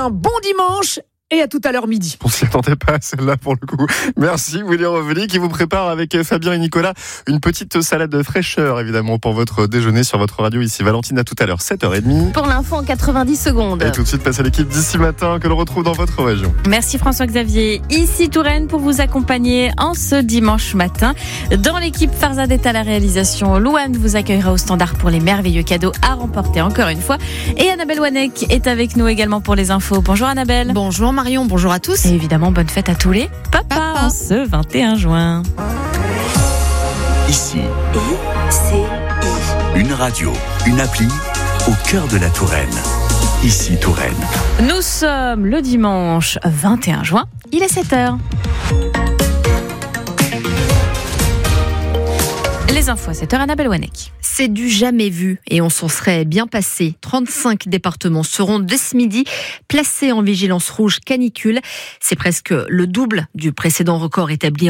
un bon dimanche et à tout à l'heure midi. On s'y attendait pas à celle-là pour le coup. Merci Willy Reveli qui vous prépare avec Fabien et Nicolas une petite salade de fraîcheur évidemment pour votre déjeuner sur votre radio ici. Valentine, à tout à l'heure, 7h30. Pour l'info en 90 secondes. Et tout de suite, passe à l'équipe d'ici matin que l'on retrouve dans votre région. Merci François-Xavier. Ici Touraine pour vous accompagner en ce dimanche matin. Dans l'équipe, Farzad est à la réalisation. Louane vous accueillera au standard pour les merveilleux cadeaux à remporter encore une fois. Et Annabelle Wanek est avec nous également pour les infos. Bonjour Annabelle. Bonjour Marion, bonjour à tous. Et évidemment, bonne fête à tous les papas en ce 21 juin. Ici, une radio, une appli au cœur de la Touraine. Ici Touraine. Nous sommes le dimanche 21 juin, il est 7h. Les infos à 7h, Annabelle Wanek. C'est du jamais vu et on s'en serait bien passé. 35 départements seront dès ce midi placés en vigilance rouge canicule. C'est presque le double du précédent record établi en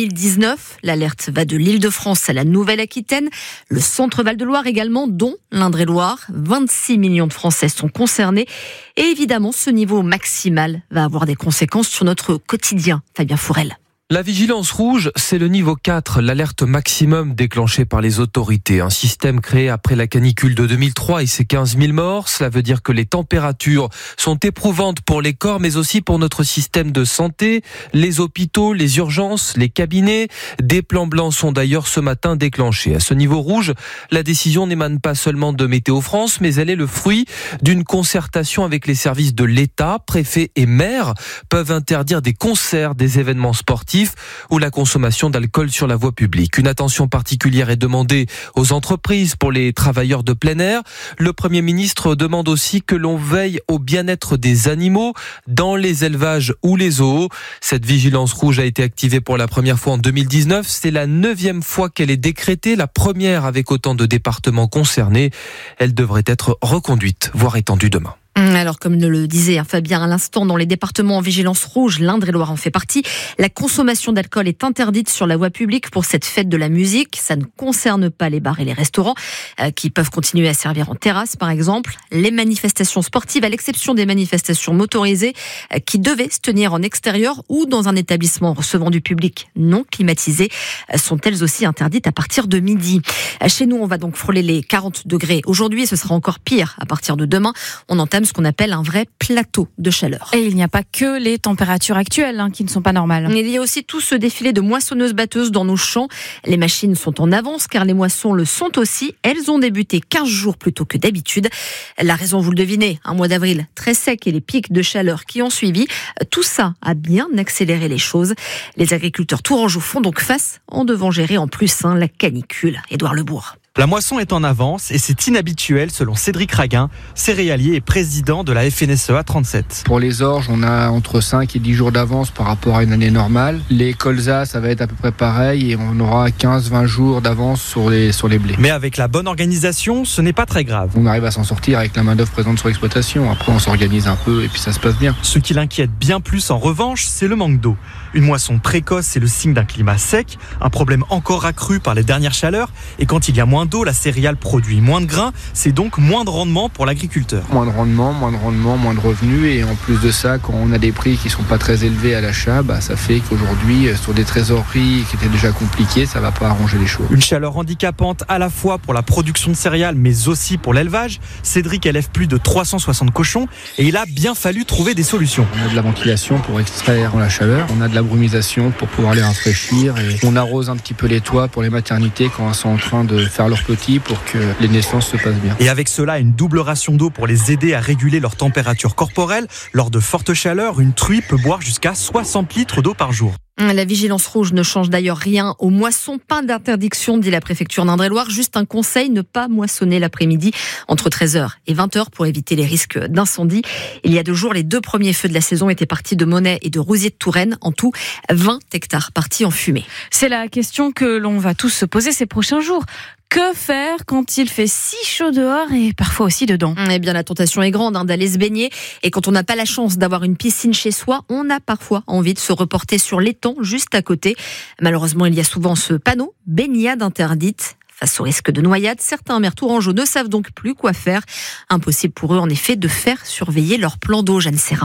2019. L'alerte va de l'Île-de-France à la Nouvelle-Aquitaine, le centre Val-de-Loire également, dont l'Indre-et-Loire. 26 millions de Français sont concernés. Et évidemment, ce niveau maximal va avoir des conséquences sur notre quotidien. Fabien Fourel. La vigilance rouge, c'est le niveau 4, l'alerte maximum déclenchée par les autorités. Un système créé après la canicule de 2003 et ses 15 000 morts. Cela veut dire que les températures sont éprouvantes pour les corps, mais aussi pour notre système de santé, les hôpitaux, les urgences, les cabinets. Des plans blancs sont d'ailleurs ce matin déclenchés. À ce niveau rouge, la décision n'émane pas seulement de Météo France, mais elle est le fruit d'une concertation avec les services de l'État. Préfets et maires peuvent interdire des concerts, des événements sportifs ou la consommation d'alcool sur la voie publique. Une attention particulière est demandée aux entreprises pour les travailleurs de plein air. Le Premier ministre demande aussi que l'on veille au bien-être des animaux dans les élevages ou les zoos. Cette vigilance rouge a été activée pour la première fois en 2019. C'est la 9e fois qu'elle est décrétée, la première avec autant de départements concernés. Elle devrait être reconduite, voire étendue demain. Alors, comme le disait Fabien à l'instant, dans les départements en vigilance rouge, l'Indre-et-Loire en fait partie. La consommation d'alcool est interdite sur la voie publique pour cette fête de la musique. Ça ne concerne pas les bars et les restaurants qui peuvent continuer à servir en terrasse, par exemple. Les manifestations sportives, à l'exception des manifestations motorisées qui devaient se tenir en extérieur ou dans un établissement recevant du public non climatisé, sont elles aussi interdites à partir de midi. Chez nous, on va donc frôler les 40 degrés. Aujourd'hui, ce sera encore pire à partir de demain. On entame ce qu'on appelle un vrai plateau de chaleur. Et il n'y a pas que les températures actuelles qui ne sont pas normales. Il y a aussi tout ce défilé de moissonneuses-batteuses dans nos champs. Les machines sont en avance car les moissons le sont aussi. Elles ont débuté 15 jours plus tôt que d'habitude. La raison, vous le devinez, un mois d'avril très sec et les pics de chaleur qui ont suivi. Tout ça a bien accéléré les choses. Les agriculteurs tourangeaux font donc face en devant gérer en plus la canicule. Édouard Lebourg. La moisson est en avance et c'est inhabituel selon Cédric Raguin, céréalier et président de la FNSEA 37. Pour les orges, on a entre 5 et 10 jours d'avance par rapport à une année normale. Les colzas, ça va être à peu près pareil et on aura 15-20 jours d'avance sur les blés. Mais avec la bonne organisation, ce n'est pas très grave. On arrive à s'en sortir avec la main-d'œuvre présente sur l'exploitation. Après, on s'organise un peu et puis ça se passe bien. Ce qui l'inquiète bien plus en revanche, c'est le manque d'eau. Une moisson précoce, c'est le signe d'un climat sec, un problème encore accru par les dernières chaleurs. Et quand il y a moins d'eau, la céréale produit moins de grains, c'est donc moins de rendement pour l'agriculteur. Moins de rendement, moins de revenus et en plus de ça, quand on a des prix qui sont pas très élevés à l'achat, ça fait qu'aujourd'hui, sur des trésoreries qui étaient déjà compliquées, ça va pas arranger les choses. Une chaleur handicapante à la fois pour la production de céréales mais aussi pour l'élevage. Cédric élève plus de 360 cochons et il a bien fallu trouver des solutions. On a de la ventilation pour extraire la chaleur, on a de la brumisation pour pouvoir les rafraîchir et on arrose un petit peu les toits pour les maternités quand elles sont en train de faire leurs petits pour que les naissances se passent bien. Et avec cela, une double ration d'eau pour les aider à réguler leur température corporelle. Lors de fortes chaleurs, une truie peut boire jusqu'à 60 litres d'eau par jour. La vigilance rouge ne change d'ailleurs rien aux moissons. Pas d'interdiction, dit la préfecture d'Indre-et-Loire. Juste un conseil, ne pas moissonner l'après-midi entre 13h et 20h pour éviter les risques d'incendie. Il y a 2 jours, les 2 premiers feux de la saison étaient partis de Monnet et de Rousier de Touraine. En tout, 20 hectares partis en fumée. C'est la question que l'on va tous se poser ces prochains jours. Que faire quand il fait si chaud dehors et parfois aussi dedans ? Eh bien, la tentation est grande d'aller se baigner. Et quand on n'a pas la chance d'avoir une piscine chez soi, on a parfois envie de se reporter sur l'étang juste à côté. Malheureusement, il y a souvent ce panneau « baignade interdite ». Face au risque de noyade, certains maires tourangeaux ne savent donc plus quoi faire. Impossible pour eux, en effet, de faire surveiller leur plan d'eau, Jeanne Serrin.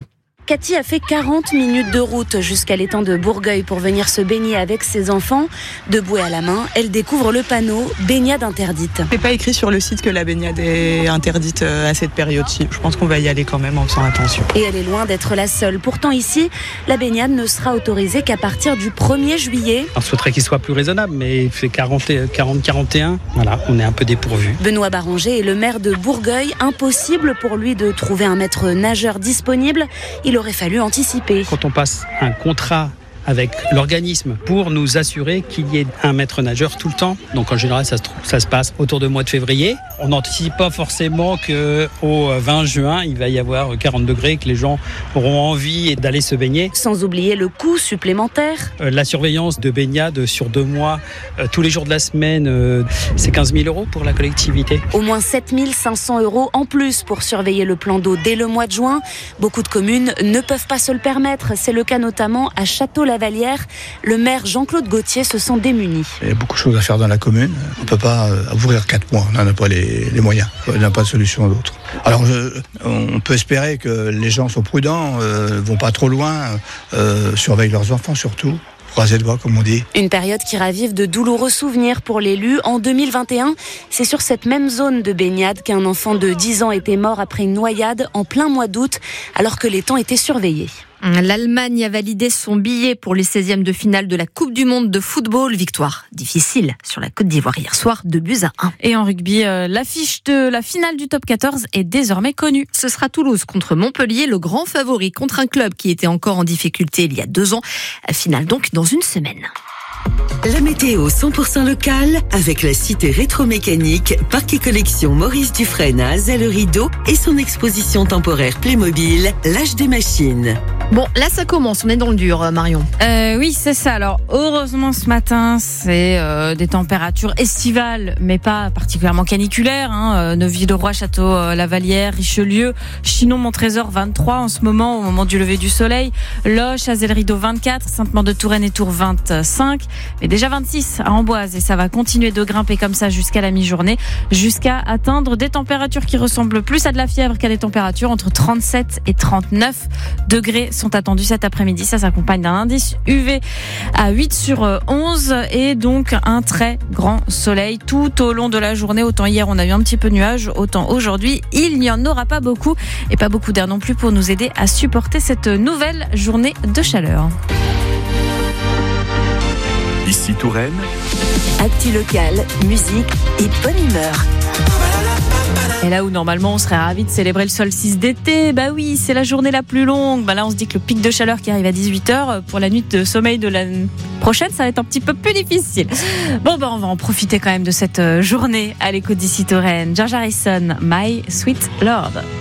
Cathy a fait 40 minutes de route jusqu'à l'étang de Bourgueil pour venir se baigner avec ses enfants. De bouée à la main, elle découvre le panneau « Baignade interdite ». C'est pas écrit sur le site que la baignade est interdite à cette période-ci. Je pense qu'on va y aller quand même en faisant attention. Et elle est loin d'être la seule. Pourtant ici, la baignade ne sera autorisée qu'à partir du 1er juillet. On souhaiterait qu'il soit plus raisonnable, mais il fait 40-41. Voilà, on est un peu dépourvu. Benoît Barranger est le maire de Bourgueil. Impossible pour lui de trouver un maître nageur disponible. Il aurait fallu anticiper. Quand on passe un contrat avec l'organisme pour nous assurer qu'il y ait un maître nageur tout le temps. Donc en général, ça se passe autour du mois de février. On n'anticipe pas forcément qu'au 20 juin, il va y avoir 40 degrés, que les gens auront envie d'aller se baigner. Sans oublier le coût supplémentaire. La surveillance de baignade sur 2 mois, tous les jours de la semaine, c'est 15 000 € pour la collectivité. Au moins 7 500 € en plus pour surveiller le plan d'eau dès le mois de juin. Beaucoup de communes ne peuvent pas se le permettre. C'est le cas notamment à Château-Lavalière. Le maire Jean-Claude Gauthier se sent démuni. Il y a beaucoup de choses à faire dans la commune. On ne peut pas ouvrir 4 mois. On n'en a pas les moyens. On n'a pas de solution d'autre. Alors, on peut espérer que les gens sont prudents, vont pas trop loin, surveillent leurs enfants surtout. Croisez le doigt, comme on dit. Une période qui ravive de douloureux souvenirs pour l'élu. En 2021, c'est sur cette même zone de baignade qu'un enfant de 10 ans était mort après une noyade en plein mois d'août, alors que l'étang était surveillé. L'Allemagne a validé son billet pour les 16e de finale de la Coupe du Monde de football. Victoire difficile sur la Côte d'Ivoire hier soir, 2-1. Et en rugby, l'affiche de la finale du top 14 est désormais connue. Ce sera Toulouse contre Montpellier, le grand favori contre un club qui était encore en difficulté il y a 2 ans. Finale donc dans une semaine. La météo 100% locale avec la cité rétromécanique, parc et collection Maurice Dufresne à Azay-le-Rideau et son exposition temporaire Playmobil, l'âge des machines. Bon, là ça commence, on est dans le dur, Marion. Oui, c'est ça. Alors, heureusement ce matin, c'est des températures estivales, mais pas particulièrement caniculaires. Neuville-le-Roi, Château-Lavalière, Richelieu, Chinon-Montrésor 23 en ce moment, au moment du lever du soleil. Loches, Azay-le-Rideau 24, Sainte-Maure-de-Touraine et Tours 25. Mais déjà 26 à Amboise et ça va continuer de grimper comme ça jusqu'à la mi-journée, jusqu'à atteindre des températures qui ressemblent plus à de la fièvre qu'à des températures. Entre 37 et 39 degrés sont attendus cet après-midi. Ça s'accompagne d'un indice UV à 8 sur 11 et donc un très grand soleil tout au long de la journée. Autant hier on a eu un petit peu de nuages, autant aujourd'hui il n'y en aura pas beaucoup et pas beaucoup d'air non plus pour nous aider à supporter cette nouvelle journée de chaleur. Ici Touraine. Actu local, musique et bonne humeur. Et là où normalement on serait ravis de célébrer le solstice d'été, bah oui, c'est la journée la plus longue. Bah là on se dit que le pic de chaleur qui arrive à 18h, pour la nuit de sommeil de la prochaine, ça va être un petit peu plus difficile. Bon bah on va en profiter quand même de cette journée à l'écoute d'Ici Touraine. George Harrison, My Sweet Lord.